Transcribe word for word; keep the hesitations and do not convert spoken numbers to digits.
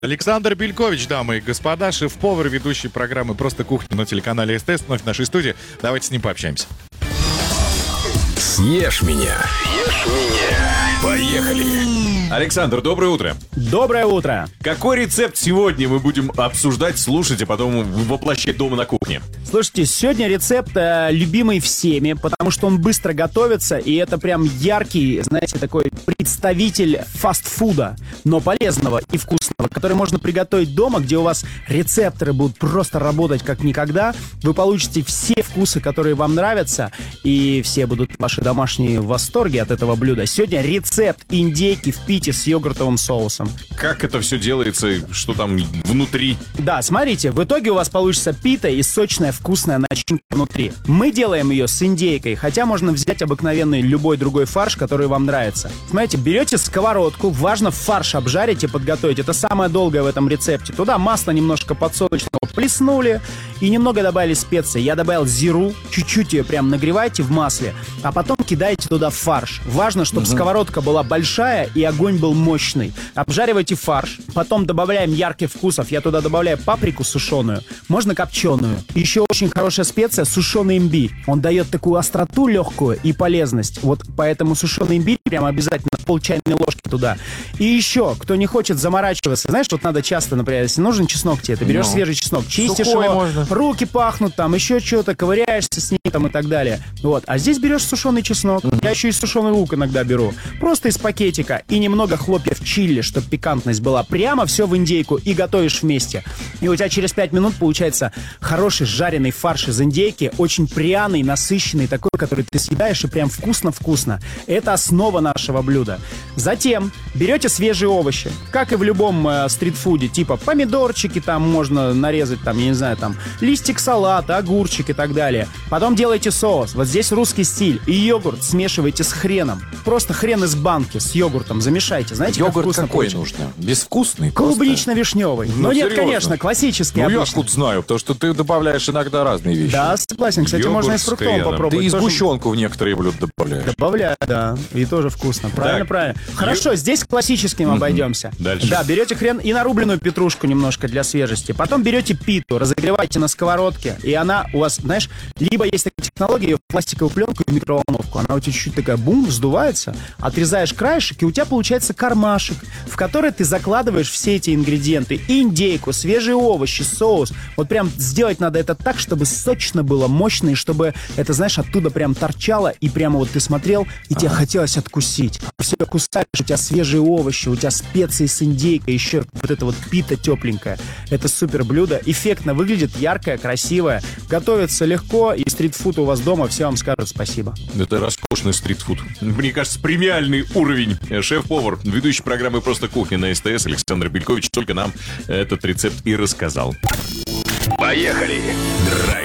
Александр Белькович, дамы и господа, шеф-повар, ведущий программы «Просто кухня» на телеканале СТС, вновь в нашей студии. Давайте с ним пообщаемся. Съешь меня. Съешь меня. Поехали. Александр, доброе утро. Доброе утро. Какой рецепт сегодня мы будем обсуждать, слушать, а потом воплощать дома на кухне? Слушайте, сегодня рецепт э, любимый всеми, потому что он быстро готовится, и это прям яркий, знаете, такой представитель фастфуда, но полезного и вкусного, который можно приготовить дома, где у вас рецепторы будут просто работать как никогда. Вы получите все вкусы, которые вам нравятся, и все будут ваши домашние в восторге от этого блюда. Сегодня рецепт индейки в пите с йогуртовым соусом. Как это все делается, что там внутри? Да, смотрите, в итоге у вас получится пита и сочная вкусная начинка внутри. Мы делаем ее с индейкой, хотя можно взять обыкновенный любой другой фарш, который вам нравится. Смотрите, берете сковородку, важно фарш обжарить и подготовить. Это самое долгое в этом рецепте. Туда масло немножко подсолнечного плеснули и немного добавили специи. Я добавил зиру, чуть-чуть ее прям нагревайте в масле, а потом кидаете туда фарш. Важно, чтобы угу. сковородка была большая и огонь был мощный. Обжаривайте фарш, потом добавляем ярких вкусов. Я туда добавляю паприку сушеную, можно копченую. Еще очень хорошая специя — сушеный имбирь. Он дает такую остроту легкую и полезность. Вот поэтому сушеный имбирь прям обязательно пол чайной ложки туда. И еще, кто не хочет заморачиваться, знаешь, вот надо часто, например, если нужен чеснок тебе, ты берешь no. свежий чеснок, чистишь Сухой его, можно. Руки пахнут, там еще что-то, ковыряешься с ним там и так далее. Вот. А здесь берешь сушеный чеснок. Mm-hmm. Я еще и сушеный лук иногда беру. Просто из пакетика. И немного хлопьев чили, чтобы пикантность была. Прямо все в индейку и готовишь вместе. И у тебя через пять минут получается хороший жареный фарш из индейки, очень пряный, насыщенный, такой, который ты съедаешь и прям вкусно-вкусно. Это основа нашего блюда. Затем берете свежие овощи, как и в любом э, стритфуде, типа помидорчики, там можно нарезать, там, я не знаю, там, листик салата, огурчик и так далее. Потом делаете соус. Вот здесь русский стиль. И йогурт смешиваете с хреном. Просто хрен из банки с йогуртом замешайте. Знаете, йогурт как вкусно какой получится? нужно? Безвкусный? Клубнично-вишневый. Ну, Но нет, серьезно? конечно, классический. Ну, обычный. я откуда знаю, потому что ты добавляешь иногда разные вещи. Да, согласен. Кстати, Йогурт можно и с с фруктовым хреном. попробовать. Ты и Тоже сгущенку в некоторые блюда добавляешь. Добавляю, да. И тоже вкусно. Правильно, Так. правильно. Хорошо, здесь классическим mm-hmm. обойдемся. Дальше. Да, берете хрен и нарубленную петрушку немножко для свежести. Потом берете питу, разогреваете на сковородке, и она у вас, знаешь, либо есть такая технология, в пластиковую пленку и микроволновку. Она у тебя чуть-чуть такая, бум, вздувается, отрезаешь краешек, и у тебя получается кармашек, в который ты закладываешь все эти ингредиенты. Индейку, свежие овощи, соус. Вот прям сделать надо это так, чтобы сочно было, мощно, и чтобы это, знаешь, оттуда прям торчало, и прямо вот ты смотрел, и тебе хотелось откусить. Все кусаешь, у тебя свежие овощи, у тебя специи с индейкой, еще вот это вот пита тепленькая. Это супер блюдо. Эффектно выглядит, яркое, красивое. Готовится легко, и стритфуд у вас дома, все вам скажут спасибо. Это роскошный стритфуд. Мне кажется, премиальный уровень. Шеф-повар, ведущий программы «Просто кухня» на СТС Александр Белькович только нам этот рецепт и рассказал. Поехали. Драйв.